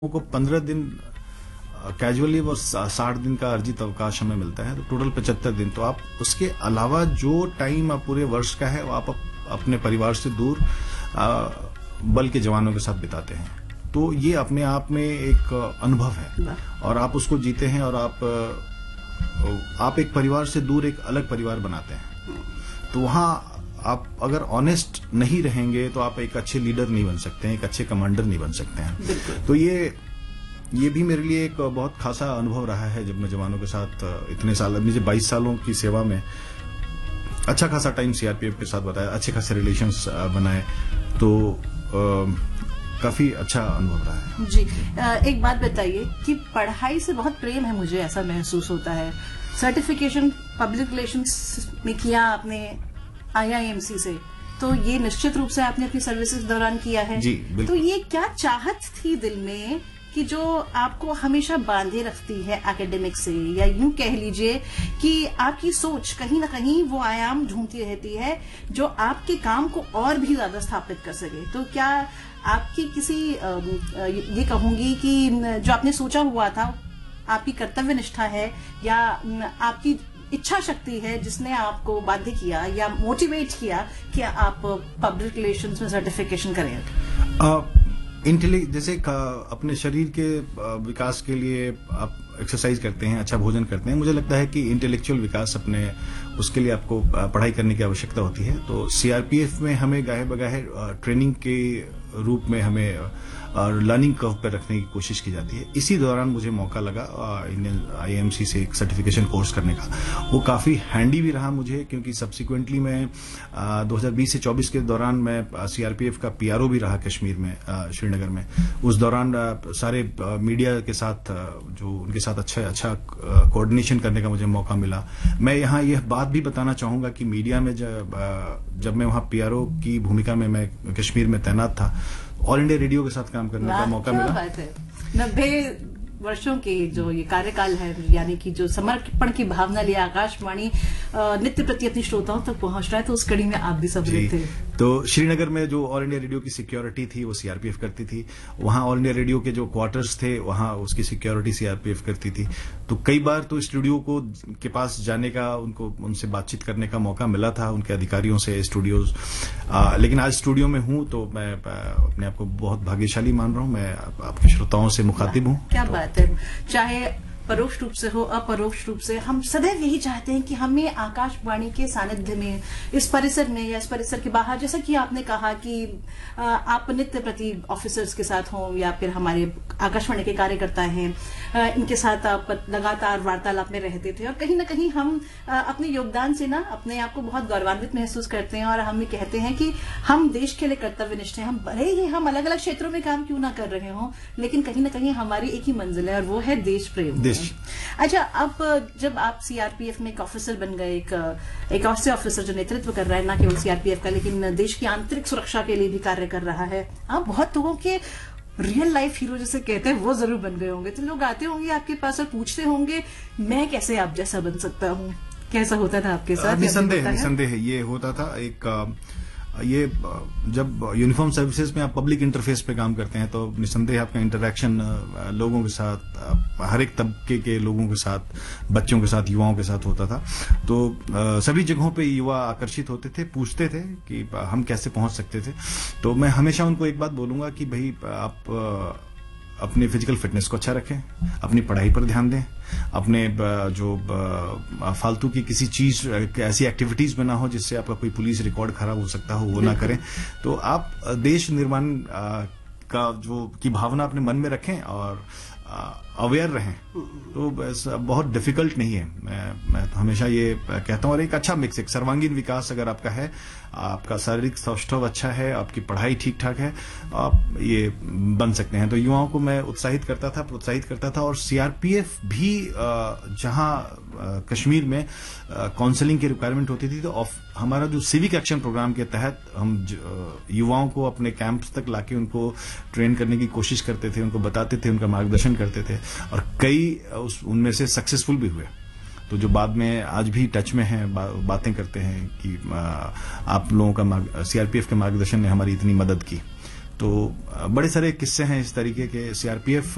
को 15 दिन कैजुअली वो 60 दिन का अर्जित अवकाश हमें मिलता है, तो टोटल 75 दिन। तो आप उसके अलावा जो टाइम आप पूरे वर्ष का है वो आप अपने परिवार से दूर बल के जवानों के साथ बिताते हैं। तो ये अपने आप में एक अनुभव है और आप उसको जीते हैं और आप एक परिवार से दूर एक अलग परिवार बनाते हैं। तो वहां आप अगर ऑनेस्ट नहीं रहेंगे तो आप एक अच्छे लीडर नहीं बन सकते हैं, एक अच्छे कमांडर नहीं बन सकते हैं। तो ये भी मेरे लिए एक बहुत खासा अनुभव रहा है जब मैं जवानों के साथ इतने साल, मुझे 22 सालों की सेवा में अच्छा खासा टाइम सीआरपीएफ के साथ बताया, अच्छे खासे रिलेशंस बनाए, तो काफी अच्छा अनुभव रहा है। जी, एक बात बताइए कि पढ़ाई से बहुत प्रेम है, मुझे ऐसा महसूस होता है। सर्टिफिकेशन पब्लिक रिलेशंस में किया आपने IIMC से, तो ये निश्चित रूप से आपने अपनी सर्विसेज दौरान किया है। जी, बिल्कुल। तो ये क्या चाहत थी दिल में कि जो आपको हमेशा बांधे रखती है एकेडमिक से, या यूं कह लीजिए कि आपकी सोच कहीं ना कहीं वो आयाम ढूंढती रहती है जो आपके काम को और भी ज्यादा स्थापित कर सके? तो क्या आपकी किसी ये कहूंगी कि जो आपने सोचा हुआ था, आपकी कर्तव्य निष्ठा है या आपकी इच्छा शक्ति है जिसने आपको बाध्य किया या मोटिवेट किया कि आप पब्लिक रिलेशंस में सर्टिफिकेशन करें? जैसे अपने शरीर के विकास के लिए आप एक्सरसाइज करते हैं, अच्छा भोजन करते हैं, मुझे लगता है कि इंटेलेक्चुअल विकास उसके लिए आपको पढ़ाई करने की आवश्यकता होती है। तो सीआरपीएफ में हमें गाहे बगाहे ट्रेनिंग के रूप में हमें लर्निंग कर्व पर रखने की कोशिश की जाती है। इसी दौरान मुझे मौका लगा इंडियन IIMC से एक सर्टिफिकेशन कोर्स करने का। वो काफी हैंडी भी रहा मुझे, क्योंकि सब्सिक्वेंटली मैं 2020 से 24 के दौरान मैं सीआरपीएफ का PRO भी रहा कश्मीर में, श्रीनगर में। उस दौरान सारे मीडिया के साथ जो उनके साथ अच्छा कोऑर्डिनेशन करने का मुझे मौका मिला। मैं यहाँ यह बात भी बताना चाहूंगा कि मीडिया में जब मैं वहाँ PRO की भूमिका में मैं कश्मीर में तैनात था, ऑल इंडिया रेडियो के साथ काम करने का मौका मिला। बात है। 90 वर्षों की जो ये कार्यकाल है, यानी कि जो समर्पण की भावना लिए आकाशवाणी नित्य प्रति अपनी श्रोताओं तक पहुंच रहा है, तो उस कड़ी में आप भी सम्मिलित थे। तो श्रीनगर में जो ऑल इंडिया रेडियो की सिक्योरिटी थी वो सीआरपीएफ करती थी। वहां ऑल इंडिया रेडियो के जो क्वार्टर्स थे वहां उसकी सिक्योरिटी सीआरपीएफ करती थी। तो कई बार तो स्टूडियो के पास जाने का, उनसे बातचीत करने का मौका मिला था, उनके अधिकारियों से, स्टूडियोज। लेकिन आज स्टूडियो में हूं तो मैं अपने आप को बहुत भाग्यशाली मान रहा हूं। मैं आपके श्रोताओं से मुखातिब हूं। क्या बात है। चाहे परोक्ष रूप से हो, अपरोक्ष रूप से, हम सदैव यही चाहते हैं कि हमें आकाशवाणी के सानिध्य में, इस परिसर में या इस परिसर के बाहर, जैसा कि आपने कहा कि आप नित्य प्रति ऑफिसर्स के साथ हों या फिर हमारे आकाशवाणी के कार्यकर्ता हैं, इनके साथ आप लगातार वार्तालाप में रहते थे, और कहीं ना कहीं हम अपने योगदान से ना अपने आप को बहुत गौरवान्वित महसूस करते हैं और हम ये कहते हैं कि हम देश के लिए कर्तव्यनिष्ठ हैं। हम भले ही हम अलग अलग क्षेत्रों में काम क्यों ना कर रहे हों, लेकिन कहीं ना कहीं हमारी एक ही मंजिल है और वो है देश प्रेम। अच्छा, अब जब आप सीआरपीएफ में एक ऑफिसर बन गए, एक ऐसे ऑफिसर जो नेतृत्व कर रहा है ना केवल सीआरपीएफ का, लेकिन देश की आंतरिक सुरक्षा के लिए भी कार्य कर रहा है, आप बहुत लोगों के रियल लाइफ हीरो जिसे कहते हैं वो जरूर बन गए होंगे। तो लोग आते होंगे आपके पास और पूछते होंगे, मैं कैसे आप जैसा बन सकता हूँ? कैसा होता था आपके साथ? निसंदेह ये होता था। ये जब यूनिफॉर्म सर्विसेज में आप पब्लिक इंटरफेस पे काम करते हैं तो निसंदेह आपका इंटरेक्शन लोगों के साथ, हर एक तबके के लोगों के साथ, बच्चों के साथ, युवाओं के साथ होता था। तो सभी जगहों पे युवा आकर्षित होते थे, पूछते थे कि हम कैसे पहुंच सकते थे। तो मैं हमेशा उनको एक बात बोलूंगा कि भाई आप अपने फिजिकल फिटनेस को अच्छा रखें, अपनी पढ़ाई पर ध्यान दें, अपने जो फालतू की किसी चीज, ऐसी एक्टिविटीज में ना हो जिससे आपका कोई पुलिस रिकॉर्ड खराब हो सकता हो, वो ना करें। तो आप देश निर्माण का की भावना अपने मन में रखें और अवेयर रहें। तो बहुत डिफिकल्ट नहीं है। मैं तो हमेशा ये कहता हूँ। और एक अच्छा मिक्स, एक सर्वांगीण विकास अगर आपका है, आपका शारीरिक सौष्ठव अच्छा है, आपकी पढ़ाई ठीक ठाक है, आप ये बन सकते हैं। तो युवाओं को मैं प्रोत्साहित करता था। और सीआरपीएफ भी जहां कश्मीर में काउंसलिंग की रिक्वायरमेंट होती थी, तो हमारा जो सिविक एक्शन प्रोग्राम के तहत हम युवाओं को अपने कैंप्स तक लाके उनको ट्रेन करने की कोशिश करते थे, उनको बताते थे, उनका मार्गदर्शन करते थे, और कई उनमें से सक्सेसफुल भी हुए। तो जो बाद में आज भी टच में हैं, बातें करते हैं कि आप लोगों का सीआरपीएफ के मार्गदर्शन ने हमारी इतनी मदद की। तो बड़े सारे किस्से हैं इस तरीके के। सीआरपीएफ